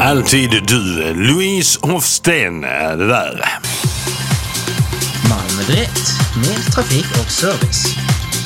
Alltid du, Louise Hofsten är det där. Malmö Direkt, mer trafik och service.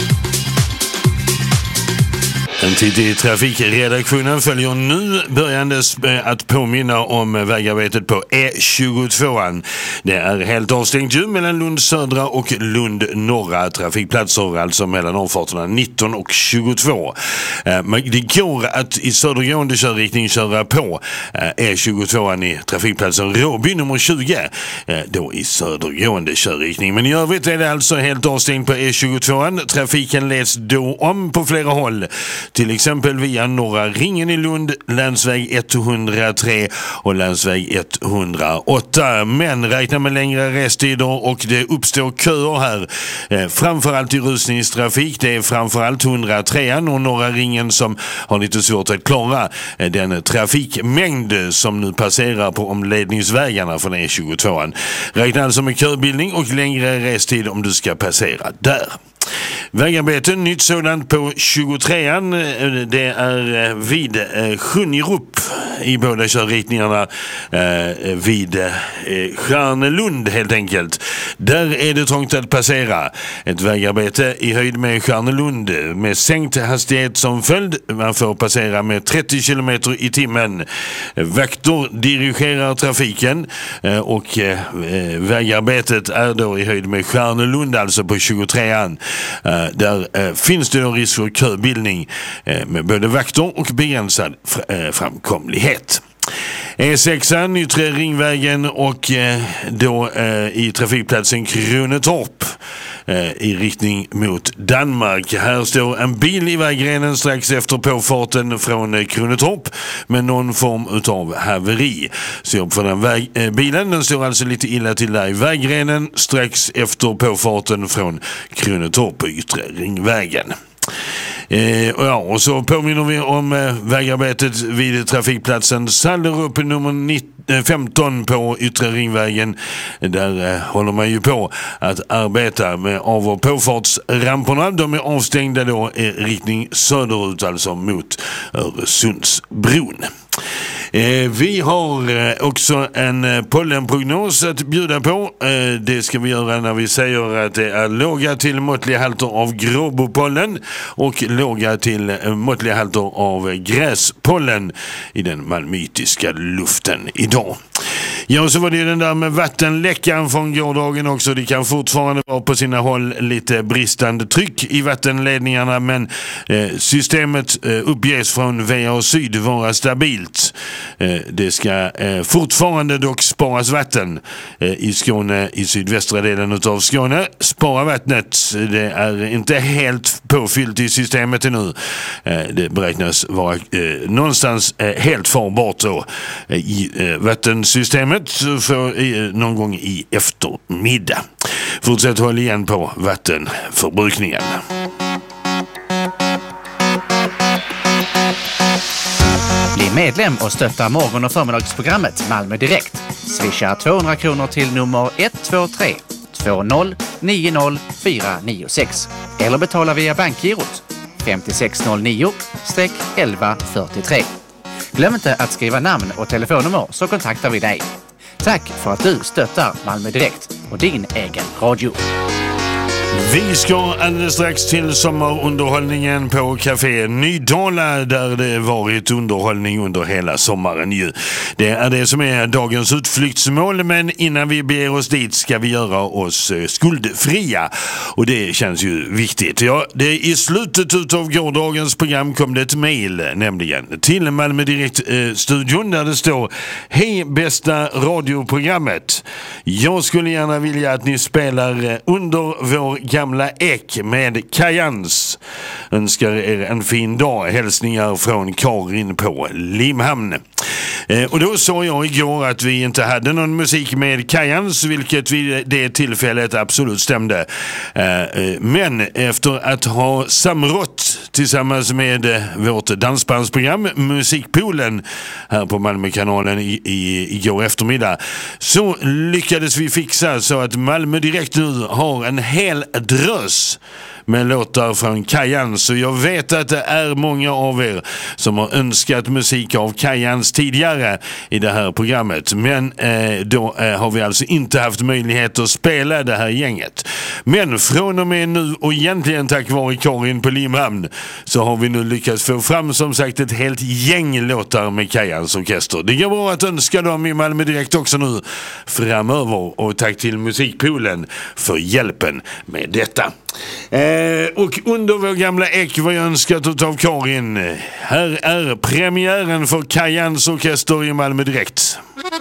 En tid i trafikredaktionen följer nu börjandes att påminna om vägarbetet på E22. Det är helt avstängt ju mellan Lund södra och Lund norra trafikplatser, alltså mellan omfarterna 19 och 22. Men det går att i södergående körriktning köra på E22 i trafikplatsen Råby nummer 20, då i södergående körriktning. Men i övrigt är det alltså helt avstängt på E22. Trafiken leds då om på flera håll. Till exempel via Norra Ringen i Lund, länsväg 103 och länsväg 108. Men räkna med längre restider och det uppstår köer här. Framförallt i rusningstrafik. Det är framförallt 103 och Norra Ringen som har lite svårt att klara den trafikmängd som nu passerar på omledningsvägarna från E22. Räkna alltså med köbildning och längre restid om du ska passera där. Vägarbeten, nytt sådant på 23an, det är vid Sjunjerup i båda körriktningarna, vid Stjärnelund helt enkelt. Där är det trångt att passera. Ett vägarbete i höjd med Stjärnelund med sänkt hastighet som följd. Man får passera med 30 km i timmen. Vakter dirigerar trafiken och vägarbetet är då i höjd med Stjärnelund, alltså på 23an. Där finns det då risk för köbildning med både vakter och begränsad framkomlighet. E6, Yttre Ringvägen och då i trafikplatsen Kronetorp i riktning mot Danmark. Här står en bil i vägrenen strax efter påfarten från Kronetorp med någon form utav haveri. Så upp för den bilen, den står alltså lite illa till där i vägrenen strax efter påfarten från Kronetorp på Yttre Ringvägen. Och så påminner vi om vägarbetet vid trafikplatsen Sallerup nummer 15 på Yttre Ringvägen. Där håller man ju på att arbeta med av- och påfartsramporna. De är avstängda då i riktning söderut, alltså mot Öresundsbron. Vi har också en pollenprognos att bjuda på. Det ska vi göra när vi säger att det är låga till måttliga halter av gråbopollen och låga till måttliga halter av gräspollen i den malmöitiska luften idag. Ja, så var det den där med vattenläckan från gårdagen också. Det kan fortfarande vara på sina håll lite bristande tryck i vattenledningarna, men systemet uppges från VA Syd vara stabilt. Det ska fortfarande dock sparas vatten i Skåne, i sydvästra delen av Skåne. Spara vattnet, det är inte helt påfyllt i systemet ännu. Det beräknas vara någonstans helt farbart då i vattensystemet för någon gång i eftermiddag. Fortsätt hålla igen på vattenförbrukningen. Bli medlem och stötta morgon- och förmiddagsprogrammet Malmö Direkt. Swisha 200 kronor till nummer 123 20 90 496 eller betala via bankgirot 5609-1143. Glöm inte att skriva namn och telefonnummer så kontaktar vi dig. Tack för att du stöttar Malmö Direkt och din egen radio. Vi ska alldeles strax till sommarunderhållningen på Café Nydala, där det varit underhållning under hela sommaren ju. Det är det som är dagens utflyktsmål, men innan vi beger oss dit ska vi göra oss skuldfria. Och det känns ju viktigt. Ja, det i slutet av gårdagens program kom det ett mejl, nämligen till Malmö Direkt-studion, där det står: Hej bästa radioprogrammet. Jag skulle gärna vilja att ni spelar Under vår gamla ek med Kajans. Önskar er en fin dag. Hälsningar från Karin på Limhamn. Och då sa jag igår att vi inte hade någon musik med Kajans, vilket vid det tillfället absolut stämde. Men efter att ha samrått tillsammans med vårt dansbandsprogram Musikpoolen här på Malmökanalen igår eftermiddag, så lyckades vi fixa så att Malmö Direkt nu har en hel drös med låtar från Kajans. Så jag vet att det är många av er som har önskat musik av Kajans tidigare i det här programmet. Men då har vi alltså inte haft möjlighet att spela det här gänget. Men från och med nu, och egentligen tack vare Karin på Limhamn, så har vi nu lyckats få fram som sagt ett helt gäng låtar med Kajans orkester. Det går bra att önska dem i Malmö Direkt också nu framöver. Och tack till Musikpoolen för hjälpen med detta. Och under vår gamla äck var jag önskat av Karin. Här är premiären för Kajans orkester i Malmö Direkt.